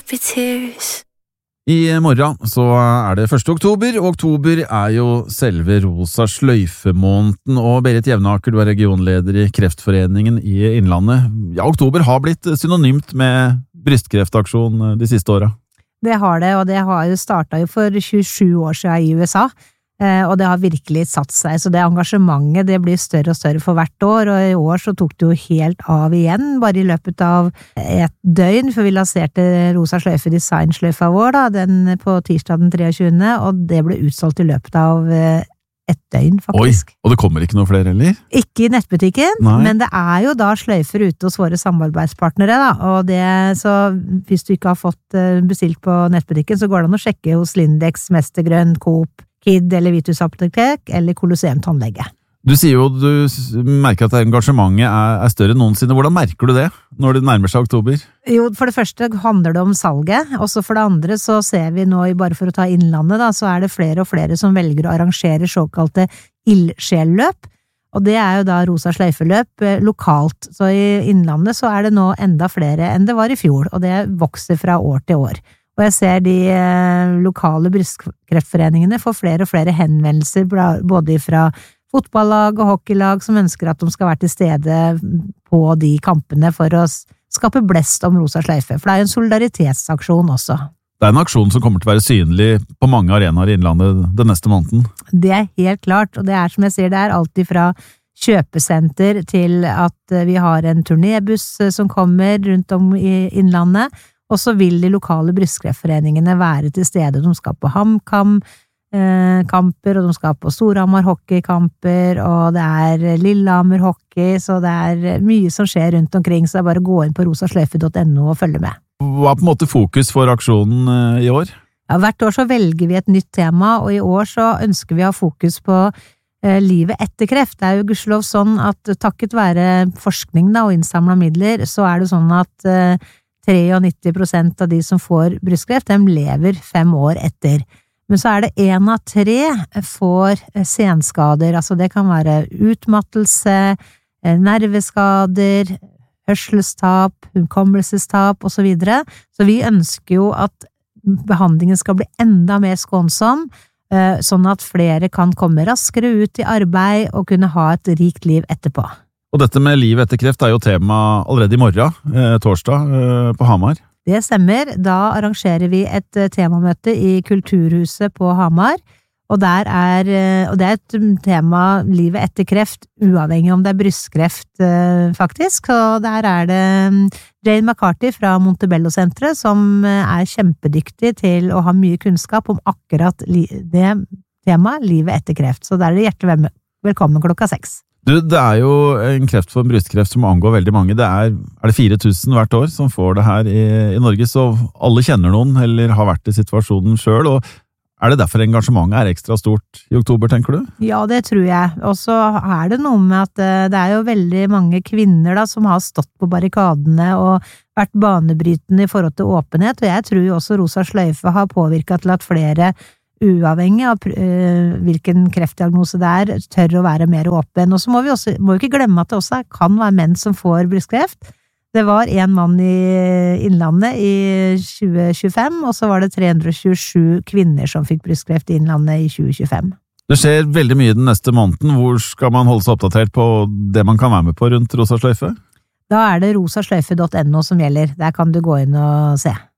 with tears. I morgen så det 1. oktober, og oktober jo selve rosa sløyfe-måneden, og Berit Jevnaker, du regionleder i Kreftforeningen i Innlandet. Ja, oktober har blitt synonymt med brystkreftaksjon de siste årene. Det har det, og det har jo startet for 27 år siden i USA, og det har virkelig satt seg, så det engasjementet det blir større og større for hvert år, og i år så tok det jo helt av igjen, bare i løpet av et døgn, for vi lanserte Rosa Sløyfe designsløyfa vår da, den på tirsdag den 23., og det ble utsolgt i løpet av et døgn, faktisk. Oi, og det kommer ikke noe flere heller? Ikke i nettbutikken, Nei. Men det jo da sløyfer ute hos våre samarbeidspartnere, da, og det, så hvis du ikke har fått bestilt på nettbutikken, så går det an å sjekke hos Lindex, Mestergrønn, Coop, Kid eller Vitus Apotek eller Colosseum Tannlege. Du sier jo du merker at engasjementet større enn noensinne. Hvordan merker du det når det nærmer seg oktober? Jo, for det første handler det om salget, og så for det andre så ser vi nå, bare for å ta Innlandet da, så det flere og flere som velger å arrangere såkalte ildsjelløp, og det jo da Rosa Sløyfeløp lokalt. Så i Innlandet så det nå enda flere enn det var i fjor, og det vokser fra år til år. Og jeg ser de lokale brystkreftforeningene får flere og flere henvendelser, både fra fotballag og hockeylag, som ønsker at de skal være til stede på de kampene for å skape blest om Rosa Sløyfe, for det en solidaritetsaksjon også. Det en aksjon som kommer til å være synlig på mange arenaer i Innlandet den neste måneden. Det helt klart, og det som jeg sier, det alt ifra kjøpesenter til at vi har en turnébuss som kommer rundt om i Innlandet, og så vil de lokale brystkreftforeningene være til stede. De skal på HamKam kamper, og de skal på Storhamar hockeykamper, og det Lillehammer hockey, så det mye som skjer rundt omkring, så det bare å gå inn på rosasløyfe.no og følge med. Hva på en måte fokus for aksjonen i år? Ja, hvert år så velger vi et nytt tema, og i år så ønsker vi å ha fokus på livet etter kreft. Det jo gudskjelov sånn at takket være forskning da, og innsamlet midler, så det sånn at 93% av de som får brystkreft, de lever 5 år etter. Men så det 1 av 3 får senskader, altså det kan være utmattelse, nerveskader, hørselstap, hukommelsestap og så videre. Så vi ønsker jo at behandlingen skal bli enda mer skånsom, sånn at flere kan komme raskere ut i arbeid og kunne ha et rikt liv etterpå. Og dette med liv etter kreft jo tema allerede i morgen, torsdag, på Hamar. Det stemmer. Da arrangerer vi et temamøte i Kulturhuset på Hamar, og og det et tema livet etter kreft, uavhengig om det brystkreft, faktisk. Og der det Jane McCarthy fra Montebello-senteret, som kjempedyktig til å ha mye kunnskap om akkurat det temaet, livet etter kreft. Så der det hjertelig velkommen klokka 6. Du, det jo en kreftform, brystkreft, som angår veldig mange. Det det 4000 hvert år som får det her i Norge, så alle kjenner noen, eller har vært i situasjonen selv, og det derfor engasjementet ekstra stort i oktober, tenker du? Ja, det tror jeg. Og så det noe med at det jo veldig mange kvinner da, som har stått på barrikadene og vært banebrytende i forhold til åpenhet, og jeg tror jo også Rosa Sløyfe har påvirket til at flere uavhengig av hvilken kreftdiagnose det tør å være mer åpen. Og så må vi ikke glemme at det også kan være menn som får brystkreft. Det var en mann i Innlandet i 2025, og så var det 327 kvinner som fikk brystkreft i Innlandet i 2025. Det skjer veldig mye den neste måneden. Hvor skal man holde seg oppdatert på det man kan være med på rundt Rosa Sløyfe? Da det rosasløyfe.no som gjelder. Der kan du gå inn og se.